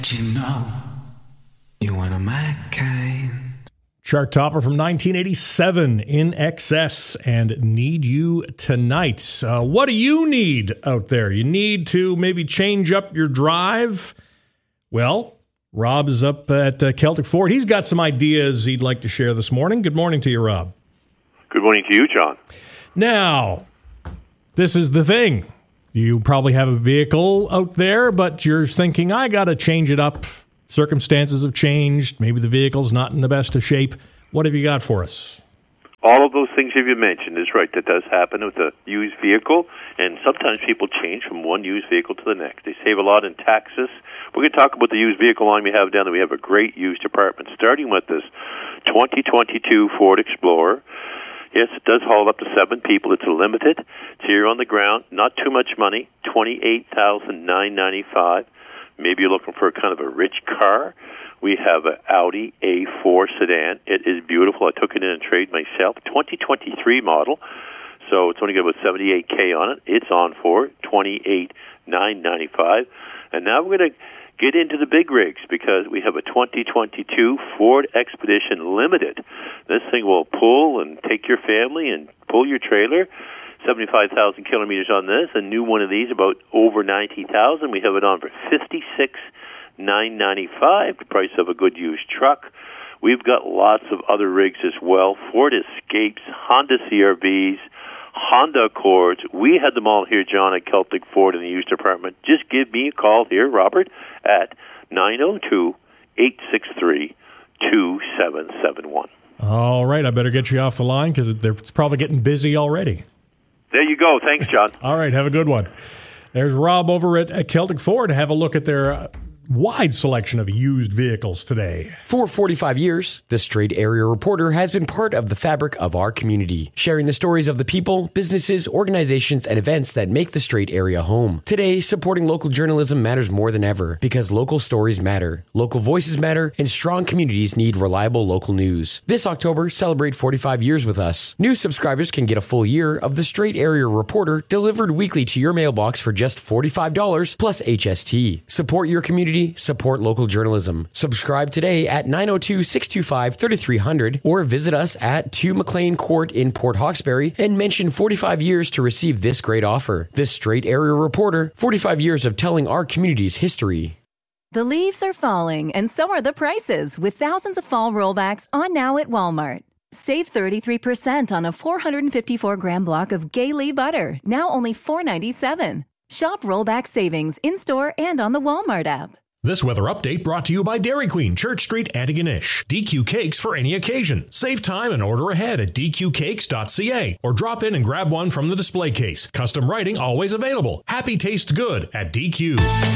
You know, you want a my kind. Chart topper from 1987, In Excess and Need You Tonight. What do you need out there? You need to maybe change up your drive? Well, Rob is up at Celtic Ford. He's got some ideas he'd like to share this morning. Good morning to you, Rob. Good morning to you, John. Now, this is the thing. You probably have a vehicle out there, but you're thinking, I got to change it up. Circumstances have changed. Maybe the vehicle's not in the best of shape. What have you got for us? All of those things you mentioned is right. That does happen with a used vehicle, and sometimes people change from one used vehicle to the next. They save a lot in taxes. We're going to talk about the used vehicle line we have down there. We have a great used department, starting with this 2022 Ford Explorer. Yes, it does haul up to 7 people. It's limited. It's here on the ground. Not too much money. $28,995. Maybe you're looking for kind of a rich car. We have an Audi A4 sedan. It is beautiful. I took it in and trade myself. 2023 model. So it's only got about $78K on it. It's on for $28,995. And now we're going to get into the big rigs because we have a 2022 Ford Expedition Limited. This thing will pull and take your family and pull your trailer. 75,000 kilometers on this. A new one of these, about over 90,000. We have it on for $56,995, the price of a good used truck. We've got lots of other rigs as well. Ford Escapes, Honda CRVs, Honda Accords. We had them all here, John, at Celtic Ford in the used department. Just give me a call here, Robert, at 902-863-2771. All right, I better get you off the line because it's probably getting busy already. There you go. Thanks, John. All right, have a good one. There's Rob over at Celtic Ford to have a look at their wide selection of used vehicles today. For 45 years, the Straight Area Reporter has been part of the fabric of our community, sharing the stories of the people, businesses, organizations, and events that make the Straight Area home. Today, supporting local journalism matters more than ever because local stories matter, local voices matter, and strong communities need reliable local news. This October, celebrate 45 years with us. New subscribers can get a full year of the Straight Area Reporter delivered weekly to your mailbox for just $45 plus HST. Support your community. Support local journalism. Subscribe today at 902-625-3300 or visit us at 2 McLean Court in Port Hawkesbury and mention 45 years to receive this great offer. This Straight Area Reporter, 45 years of telling our community's history. The leaves are falling and so are the prices with thousands of fall rollbacks on now at Walmart. Save 33% on a 454-gram block of Gaylee butter, now only $4.97. Shop rollback savings in-store and on the Walmart app. This weather update brought to you by Dairy Queen, Church Street, Antigonish. DQ Cakes for any occasion. Save time and order ahead at dqcakes.ca or drop in and grab one from the display case. Custom writing always available. Happy tastes good at DQ.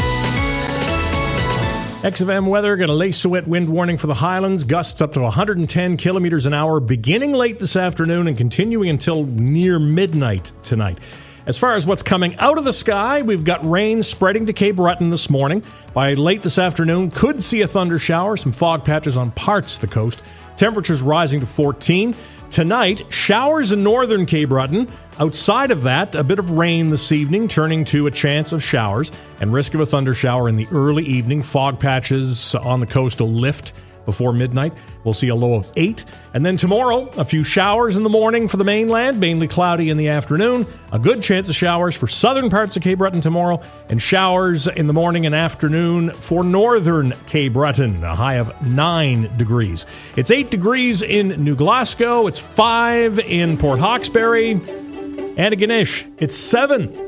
XFM weather, got a lace wet wind warning for the Highlands. Gusts up to 110 kilometers an hour beginning late this afternoon and continuing until near midnight tonight. As far as what's coming out of the sky, we've got rain spreading to Cape Breton this morning. By late this afternoon, could see a thunder shower, some fog patches on parts of the coast. Temperatures rising to 14. Tonight, showers in northern Cape Breton. Outside of that, a bit of rain this evening, turning to a chance of showers and risk of a thunder shower in the early evening. Fog patches on the coast will lift before midnight. We'll see a low of 8. And then tomorrow, a few showers in the morning for the mainland, mainly cloudy in the afternoon. A good chance of showers for southern parts of Cape Breton tomorrow, and showers in the morning and afternoon for northern Cape Breton, a high of 9 degrees. It's 8 degrees in New Glasgow. It's 5 in Port Hawkesbury. Antigonish, it's 7.